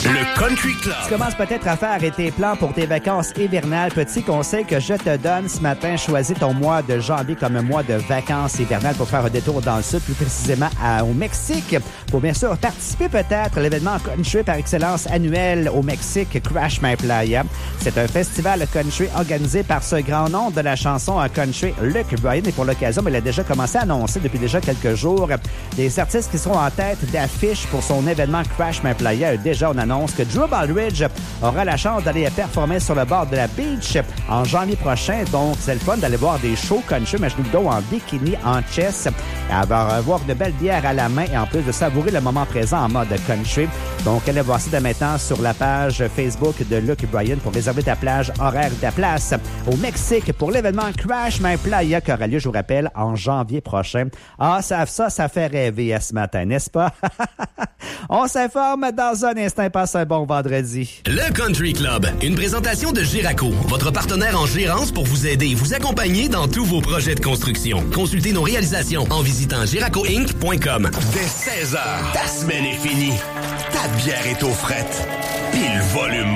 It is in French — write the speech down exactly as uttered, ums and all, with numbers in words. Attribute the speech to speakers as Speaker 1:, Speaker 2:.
Speaker 1: Le Country Club.
Speaker 2: Tu commences peut-être à faire tes plans pour tes vacances hivernales. Petit conseil que je te donne ce matin, choisis ton mois de janvier comme un mois de vacances hivernales pour faire un détour dans le sud, plus précisément à, au Mexique. Pour bien sûr participer peut-être à l'événement country par excellence annuel au Mexique, Crash My Playa. C'est un festival country organisé par ce grand nom de la chanson country, Luke Bryan. Et pour l'occasion, il a déjà commencé à annoncer depuis déjà quelques jours des artistes qui seront en tête d'affiche pour son événement Crash My Playa. Déjà, on annonce que Drew Baldridge aura la chance d'aller performer sur le bord de la beach en janvier prochain. Donc, c'est le fun d'aller voir des shows country, mais je nous donne en bikini, en chess, avoir une belle bière à la main et en plus de savourer le moment présent en mode country. Donc, allez voir ça dès maintenant sur la page Facebook de Luke Bryan pour réserver ta plage horaire de la place au Mexique pour l'événement Crash My Playa qui aura lieu, je vous rappelle, en janvier prochain. Ah, ça, ça, ça fait rêver à ce matin, n'est-ce pas? On s'informe dans un instant. Passe un bon vendredi.
Speaker 1: Le Country Club, une présentation de Giraco, votre partenaire en gérance pour vous aider et vous accompagner dans tous vos projets de construction. Consultez nos réalisations en visitant giraco inc point com.
Speaker 3: Dès seize heures, ta semaine est finie. Ta bière est aux frettes. Puis le volume